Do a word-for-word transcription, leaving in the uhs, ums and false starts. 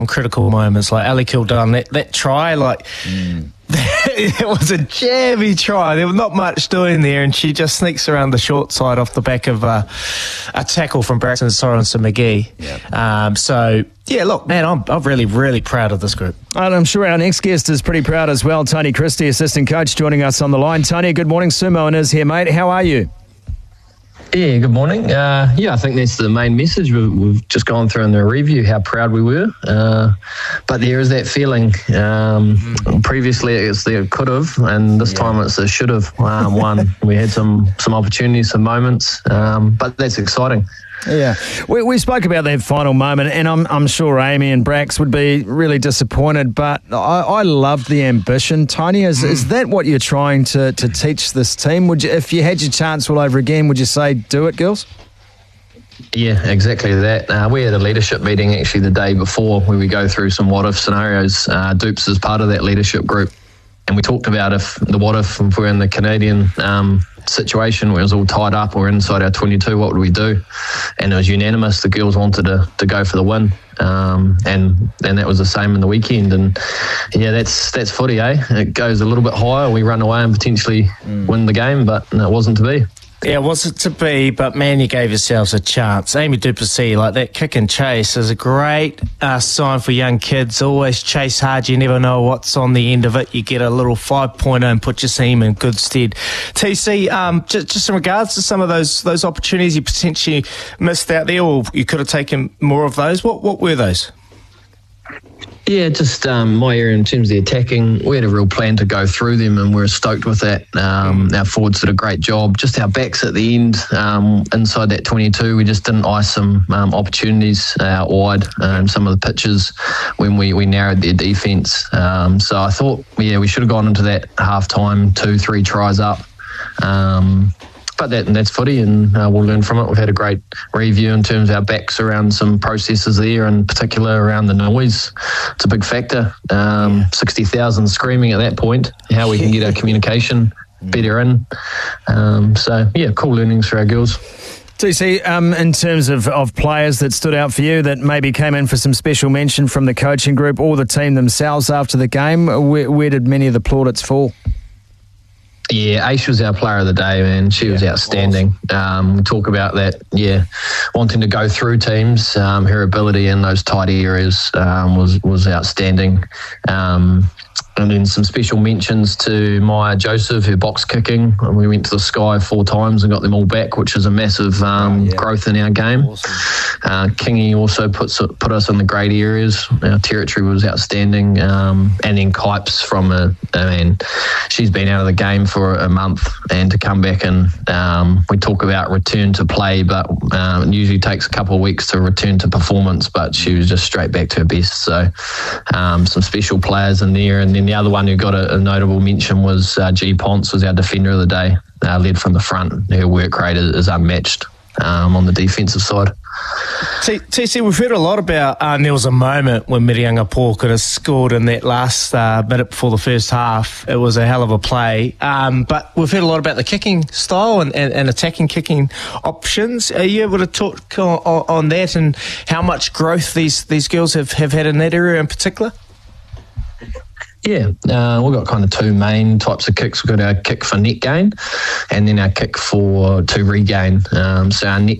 critical moments, like Ali Kildare, that, that try, like mm. it was a jammy try. There was not much doing there, and she just sneaks around the short side off the back of uh, a tackle from Braxton Sorensen-McGee. Yep. Um, so, yeah, look, man, I'm, I'm really, really proud of this group. And I'm sure our next guest is pretty proud as well. Tony Christie, assistant coach, joining us on the line. Tony, good morning. Sumo and Iz here, mate. How are you? Yeah, good morning. Uh, yeah, I think that's the main message. We've, we've just gone through in the review how proud we were. Uh, but there is that feeling. Um, mm. Previously, it's the could have, and this yeah. time it's the should have um, won. We had some some opportunities, some moments, um, but that's exciting. Yeah, we we spoke about that final moment, and I'm I'm sure Amy and Brax would be really disappointed. But I, I loved the ambition, Tony. Is mm. is that what you're trying to, to teach this team? Would you, if you had your chance all over again, would you say do it, girls? Yeah, exactly that. Uh, we had a leadership meeting actually the day before where we go through some what if scenarios. Uh, Dupes is part of that leadership group, and we talked about if the what if if we're in the Canadian Um, situation where it was all tied up or inside our twenty-two, what would we do? And it was unanimous. The girls wanted to, to go for the win, um, and and that was the same in the weekend. And yeah, that's that's footy, eh? It goes a little bit higher. We run away and potentially mm. win the game, but no, it wasn't to be. Yeah, it wasn't to be, but man, you gave yourselves a chance. Amy Duplessis, like that kick and chase is a great uh, sign for young kids. Always chase hard. You never know what's on the end of it. You get a little five-pointer and put your team in good stead. T C, um, just, just in regards to some of those those opportunities you potentially missed out there, or you could have taken more of those, what what were those? Yeah, just um, my area in terms of the attacking, we had a real plan to go through them, and we we're stoked with that. Um, our forwards did a great job. Just our backs at the end, um, inside that twenty-two, we just didn't ice some um, opportunities out wide, um, some of the pitches when we, we narrowed their defence. Um, so I thought, yeah, we should have gone into that half-time, two, three tries up. Um, But that, and that's footy, and uh, we'll learn from it. We've had a great review in terms of our backs around some processes there, in particular around the noise. It's a big factor. Um, sixty thousand screaming at that point, how we can get our communication better in. Um, so, yeah, cool learnings for our girls. T C, um, in terms of, of players that stood out for you that maybe came in for some special mention from the coaching group or the team themselves after the game, where, where did many of the plaudits fall? Yeah, Aish was our player of the day, man. She yeah, was outstanding. Um, we talk about that, yeah, wanting to go through teams. Um, her ability in those tight areas um, was, was outstanding. Um, and then some special mentions to Maya Joseph, her box kicking. We went to the sky four times and got them all back, which is a massive um, oh, yeah. growth in our game. Awesome. Uh, Kingy also puts, put us in the great areas. Our territory was outstanding. Um, and then Kipes from, a, I mean, she's been out of the game for a month, and to come back and um, we talk about return to play, but um, it usually takes a couple of weeks to return to performance, but she was just straight back to her best. So um, some special players in there. And then the other one who got a, a notable mention was uh, G. Ponce, was our defender of the day, uh, led from the front. Her work rate is, is unmatched um, on the defensive side. T C, we've heard a lot about uh, there was a moment when Mirianga Paul could have scored in that last uh, minute before the first half. It was a hell of a play. Um, but we've heard a lot about the kicking style and, and, and attacking kicking options. Are you able to talk on, on that and how much growth these, these girls have, have had in that area in particular? Yeah, uh, we've got kind of two main types of kicks. We've got our kick for net gain and then our kick for to regain. Um, so our net